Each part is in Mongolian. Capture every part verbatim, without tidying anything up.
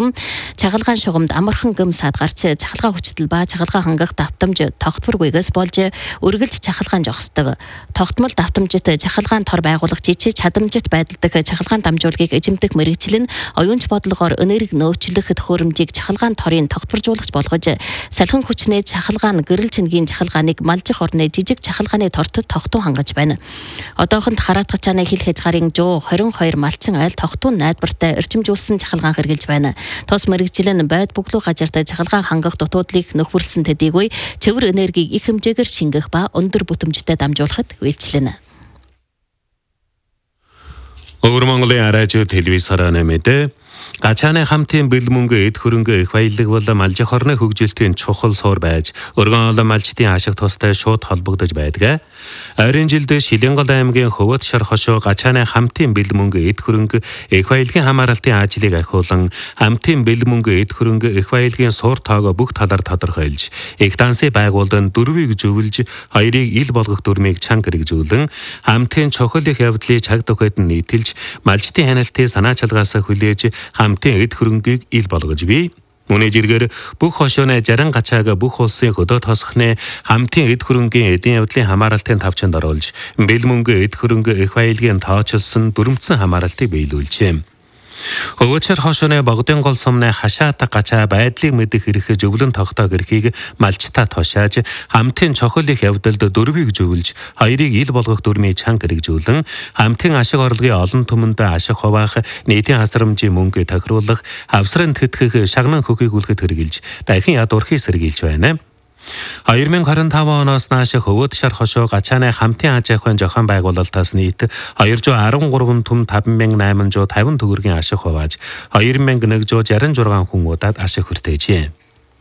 шугам чагалгаан шугамд амархан гëm сад гарч чахалгаа хүчтэл ба чахалгаа хангах давтамж тогтворгүйгээс болж үргэлж чахалгаан жогсдог. Тогтмол давтамжит чахалгаан тор байгуулах жижиг чадамжит байдалдаг чахалгаан дамжуулгыг эжимдэх мэргэжил нь оюунч бодлогоор энерги нөөцлөх төхөөрөмжийг чахалгаан торын тогтворжуулагч болгож салхин хүчнээ чахалгаан гэрэл цэнгийн чахалгааныг малжих орны жижиг чахалгааны тортод тогтун хангаж байна. Одоохонд хараатгах чанаа хил хязгаарыг жоо хорин хоёр малчин айл тогтун найдвартай эрчимжүүлсэн чахалгаан хэрэгжилж байна. Тус мэргэжил нь байд бүглүү газарт чахалгаан хангах дутуудлыг нөхөрлсөн төдийгүй цэвэр энергийг их хэмжээгээр шингэх ба өндөр бүтэмжтэй дамжуулахад үйлчлэнэ. Өвөр Монголын радио телевизээр нэмэдэ Гачааны хамтын бэл мөнгө эд хөрөнгө их баялаг бол малжих орны хөгжилтийн чухал суур байж өргөн олон малчдын ашиг тустай шууд холбогдож байдаг. Ойрын жилд Шилэнгол аймгийн Хөвөт шар хошуу Гачааны хамтын бэл мөнгө эд хөрөнгө их баялагын хамааралтын ажлыг ахиулан хамтын бэл мөнгө эд хөрөнгө их баялагын суур тоогоо бүх талаар тодорхойлж их дансын байгууллагын дөрвийг зөвлөж хоёрыг ил болгох дүрмийг чанга хэрэгжүүлэн хамтын чухал их явдлыг чаг төхөд нь нийтэлж малчдын хяналтыг санаа чалгаас хүлээж хамтын эд хөрөнгийг ил болгож бий. Үүний жиргээр бүх хошооны жаран гачаага бүх улсын хөдөө тосхны хамтын эд хөрөнгийн эдийн явдлын хамааралтын тавчанд оруулж бэл мөнгө эд хөрөнгө их баялагын тоочилсон дүрмцэн хамааралтыг биелүүлжээ. Хөвөчөр хошооны богдын гол сумны хашаата гачаа байдлыг мэдэх эрх зөвлөн тогтоог эрхийг малчтаа тушааж хамтын чухал их явдалд дөрвийг зөвлөж хоёрыг ил болгох дүрмийг чанга хэрэгжүүлэн хамтын ашиг орлогын олон түмэнд ашиг хуваах нийтийн хасрамжийн мөнгө тохируулах хавсрын тэтгэх шагнан хөхийг үлгэт хэрэгжилж дахин ядуурхийг сэргийлж байна. хоёр мянга харин таван оноос нааш Хөвөт шар хошоо Гачааны хамтын аж ахуйн зохион байгуулалтаас нийт хоёр зуун арван гурван түм таван мянга найман зуун тавин төгрөгийн ашиг хувааж хоёр мянга нэг зуун жаран зургаан хүн удаад ашиг хүртээжээ.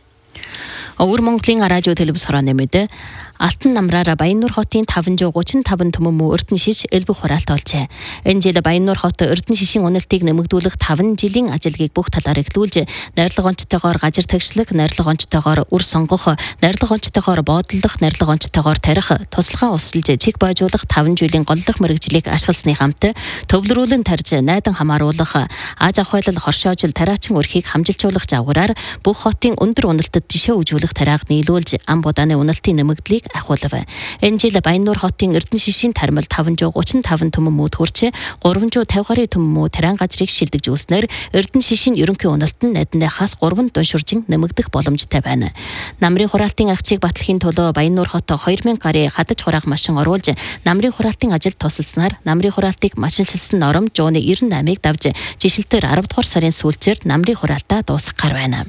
Өвөр Монголын радио телевизээр нэмэдэ Алтан намраараа Баяннуур хотын таван зуун гучин таван түмэн муу Эрдэнэ шиш элбэг хураалт олжээ. Энэ жил Баяннуур хот Эрдэнэ шишийн үнэлтийг нэмэгдүүлэх таван жилийн ажилгийг бүх талаар эхлүүлж, найрлага онцтойгоор газар тагшлаг, найрлага онцтойгоор үр сонгох, найрлага онцтойгоор боодлох, найрлага онцтойгоор тарих, туслахаа усалж чиг бойжуулах таван жилийн голлох мэргэжлийг ашигласны хамт төвлөрүүлэн тарж найдан хамааруулах, аж ахуйлал хоршоожил тараачин өрхийг хамжилжуулах загвараар бүх хотын өндөр үнэлтэд жишээ өгжүүлэх тарааг нийлүүлж ам будааны үнэлтийн нэмэгдлийг ахуулав. Энэ жил Баяннуур хотын Эрдэнэ шишийн тармал таван зуун гучин таван түмэн муу хүрч гурван зуун тавин гаруй түмэн муу таран газрыг шилдэж үүснээр Эрдэнэ шишийн ерөнхий үнэлт нь найдандаа хас гурван дуншуржин нэмэгдэх боломжтой байна. Намрын хураалтын агчийг батлахын тулд Баяннуур хот хоёр мянга гаруй хадаж хураах машин оруулж намрын хураалтын ажилд тусалснаар намрын хураалтыг машинчилсан нором зуун девяносто восьмыг давж жишилтээр арав дугаар сарын сүүлчээр намрын хураалтаа дуусгах гар байна.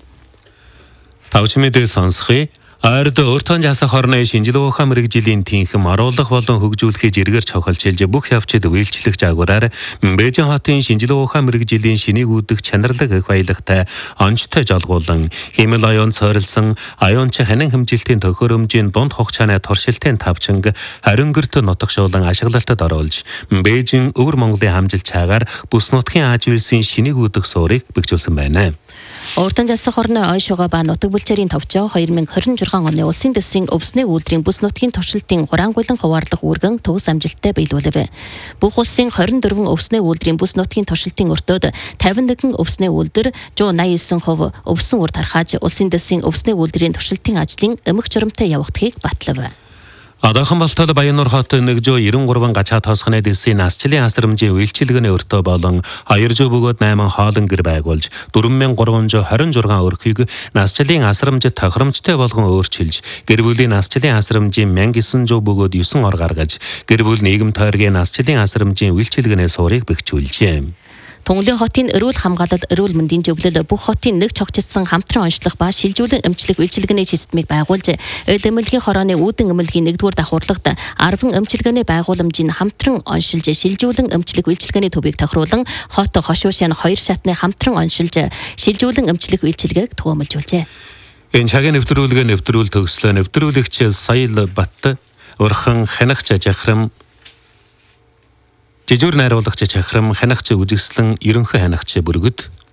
Тавч мэдээ сонсхий. Ойрд өөртөө жасах хорны шинжилгээ ухаан мэргэжлийн тэнхэм оруулах болон хөгжүүлэхийг зэргээр цохолчилж бүх явцад үйлчлэх загвараар Бээжин хотын шинжилгээ ухаан мэргэжлийн шинийг үүдэх чанарлаг их баялагтай онцтой жолгуулан хэмэл оюун цойрлсон оюунч ханин хэмжилтийн төхөөрөмжийн дунд хугацааны туршилтын тавчанг харин гэрт нутагшуулан ашиглалтад оруулж Бээжин өвөр Монголын хамжилт цаагаар бүс нутгийн Аз улсын шинийг үүдэх суурийг бэхжүүлсэн байна. Өөртөө засах орны ойшоогоо ба нутаг бүлчээрийн товчоо хоёр мянга хорин жургаан оны улсын дэсийн өвсний үйлдвэрийн бүс нутгийн туршилтын хураангуйлан хуваарлах үүргэн төгс амжилттай биелүүлэв. Бүх улсын хорин дөрвөн өвсний үйлдвэрийн бүс нутгийн туршилтын өртөөд тавин нэгэн өвсний үйлдвэр зуун наяа девять хувь өвсөн үр тархааж улсын дэсийн өвсний үйлдвэрийн туршилтын ажлын эмх журамтай явагдахыг батлав. Одоохон болтол Баяннуур хот нэг зуун девяносто гурван гачаа тоосхны дэсийн насчлалын хасрамжийн үйлчилгээний өртөө болон хоёр зуун бөгөөд найман хоолон гэр байгуулж дөрвөн мянга гурван зуун хорин зургаан өрхийг насчлалын хасрамжид тохиромжтой болгон өөрчилж гэр бүлийн насчлалын хасрамжийн мянга гэсэн зуун бөгөөд девять ор гаргаж гэр бүл нийгэм тойргийн насчлалын хасрамжийн үйлчилгээний суурийг бэхжүүлжээ. Тунгалын хотын эрүүл хамгаалал, эрүүл мэндийн зөвлөл бүх хотын нэг цогцолсон хамтран онцлог ба шилжүүлэн эмчлэх үйлчилгээний системийг байгуулж, эл эмнэлгийн хорооны үүдэн эмнэлгийн нэгдүгээр давхурлагт арван эмчилгээний байгууламжийг хамтран оншилж, шилжүүлэн эмчлэх үйлчилгээний төвийг тохируулан хот хошуушааны хоёр шатны хамтран оншилж, шилжүүлэн эмчлэх үйлчилгээг төгөөмөлжүүлжээ. Энэ цагийн нэвтрүүлгээ нэвтрүүл төгслөө нэвтрүүлэгч Саял Бат, урхан ханагч Жахрам Жижүүр найруулагч Чахрам ханагч үзэсгэлэн ерөнхий ханагч Бүргэд